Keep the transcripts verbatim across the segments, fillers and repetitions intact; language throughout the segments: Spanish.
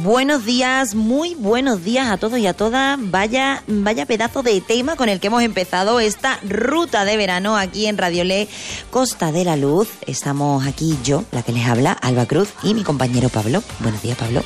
buenos días, muy buenos días a todos y a todas. Vaya, vaya pedazo de tema con el que hemos empezado esta ruta de verano aquí en Radiolé Costa de la Luz. Estamos aquí yo, la que les habla, Alba Cruz, y mi compañero Pablo. Buenos días, Pablo.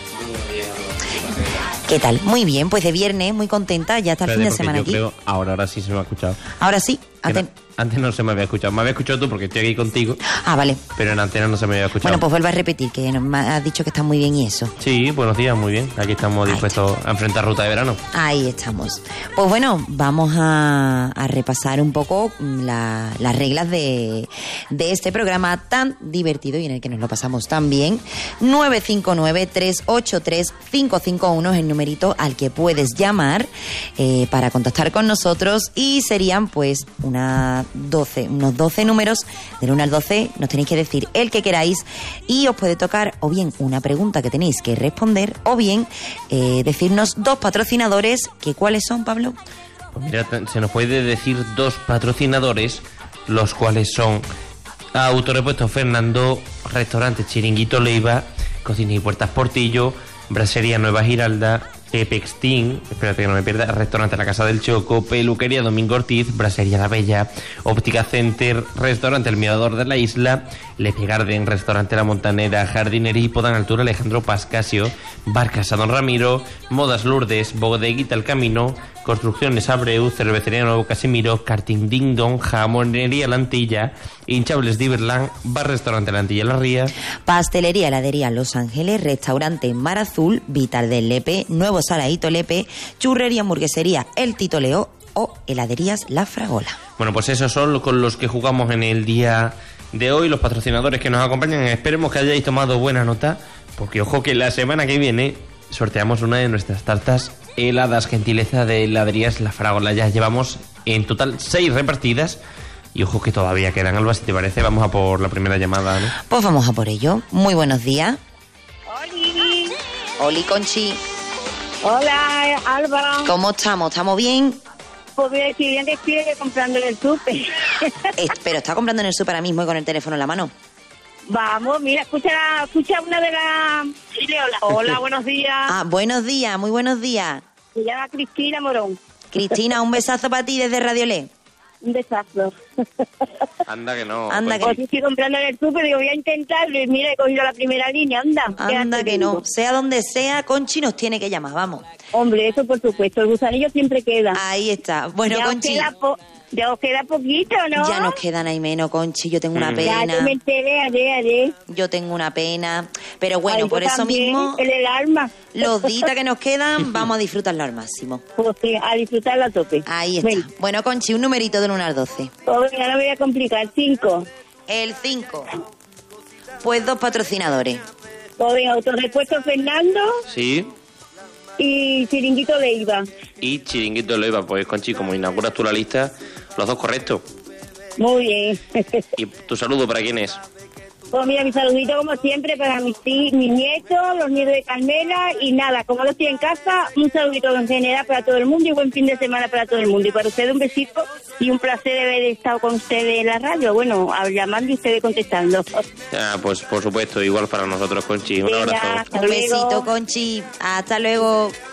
¿Qué tal? Muy bien, pues de viernes, muy contenta, ya está el fin de semana yo aquí. Creo, ahora, ahora sí se me ha escuchado. Ahora sí. Antes, antes no se me había escuchado. Me había escuchado tú porque estoy aquí contigo. Ah, vale. Pero en antena no se me había escuchado. Bueno, pues vuelvo a repetir, que me has dicho que está muy bien y eso. Sí, buenos días, muy bien. Aquí estamos dispuestos a enfrentar ruta de verano. Ahí estamos. Pues bueno, vamos a, a repasar un poco la, las reglas de, de este programa tan divertido y en el que nos lo pasamos tan bien. nueve cinco nueve, tres ocho tres, cinco cinco uno es el numerito al que puedes llamar eh, para contactar con nosotros, y serían pues una doce, unos doce números, del uno al doce nos tenéis que decir el que queráis, y os puede tocar o bien una pregunta que tenéis que responder o bien eh, decirnos dos patrocinadores, que ¿cuáles son, Pablo? Pues mira, se nos puede decir dos patrocinadores, los cuales son Autorepuestos Fernando, Restaurante Chiringuito Leiva, Cocina y Puertas Portillo, Brasería Nueva Giralda, Pepextín, espérate que no me pierda, Restaurante La Casa del Choco, Peluquería Domingo Ortiz, Brasería La Bella, Óptica Center, Restaurante El Mirador de la Isla, Lepe Garden, Restaurante La Montanera, Jardinería Hipódromo Altura Alejandro Pascasio, Barcas a Don Ramiro, Modas Lourdes, Bodeguita El Camino, Construcciones Abreu, Cervecería Nuevo Casimiro, Karting Ding Dong, Jamonería La Antilla, Hinchables Diverland, Bar Restaurante La Antilla La Ría, Pastelería Heladería Los Ángeles, Restaurante Mar Azul, Vital del Lepe, Nuevo Saladito Lepe, Churrería Hamburguesería El Tito Leo o Heladerías La Fragola. Bueno, pues esos son con los que jugamos en el día de hoy, los patrocinadores que nos acompañan. Esperemos que hayáis tomado buena nota, porque ojo que la semana que viene sorteamos una de nuestras tartas heladas, gentileza de Heladerías La Fragola. Ya llevamos en total seis repartidas y ojo que todavía quedan. Alba, si te parece, vamos a por la primera llamada, ¿no? Pues vamos a por ello. Muy buenos días. ¡Oli! Oli, Conchi. Hola, Alba. ¿Cómo estamos? ¿Estamos bien? Pues voy a decir bien que estoy comprando en el súper. Eh, pero está comprando en el súper ahora mismo y con el teléfono en la mano. Vamos, mira, escucha, escucha una de las... Dile hola. Hola, buenos días. Ah, buenos días, muy buenos días. Se llama Cristina Morón. Cristina, un besazo para ti desde Radiolé. Un desastre. Anda que no. Anda Pues que, estoy comprando en el súper, digo, voy a intentarlo y mira, he cogido la primera línea, anda. anda que no. Sea donde sea, Conchi nos tiene que llamar, vamos. Hombre, eso por supuesto, el gusanillo siempre queda. Ahí está. Bueno, ya Conchi, os queda po- ya os queda poquito, ¿no? ya nos quedan ahí menos, Conchi. Yo tengo una Mm. Ya, pena. yo me enteré ayer, ayer. Yo tengo una pena. Pero bueno, Ay, yo por eso también, mismo, en el alma. los días que nos quedan, vamos a disfrutarlo al máximo. Pues sí, a disfrutarlo a tope. Ahí está. Bueno, Bueno, Conchi, un numerito del uno al doce. pues venga, no me voy a complicar. Cinco. El cinco. Pues dos patrocinadores. Pues venga, Autorepuestos Fernando Sí. y Chiringuito Leiva. Y Chiringuito Leiva, pues Conchi, como inauguras tú la lista, los dos correctos. Muy bien. ¿Y tu saludo para quién es? Pues mira, mi saludito como siempre para mis, ti- mis nietos, los nietos de Carmela, y nada, como no estoy en casa, un saludito en general para todo el mundo y buen fin de semana para todo el mundo. Y para ustedes un besito y un placer haber estado con ustedes en la radio, bueno, a- llamando y ustedes contestando. Ah, pues por supuesto, igual para nosotros, Conchi. Un Venga, abrazo. hasta Un luego. besito, Conchi. Hasta luego.